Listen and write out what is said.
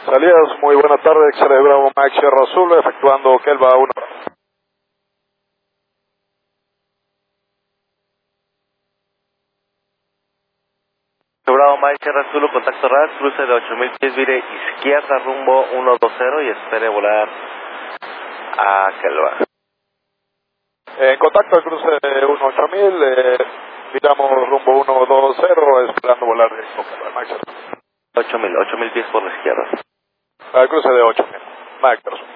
Salidas, muy buena tarde, XL Bravo Max Sierra Azul, efectuando Kelva 1. Bravo Mike Sierra Azul, contacto RAS, cruce de 8000 pies, vire izquierda rumbo 120 y espere volar a Kelva. En contacto al cruce de 18000, viramos rumbo 120, esperando volar directo Kelva, Max Sierra. 8000 pies por la izquierda. Al cruce de 8000, Max Sierra Azul.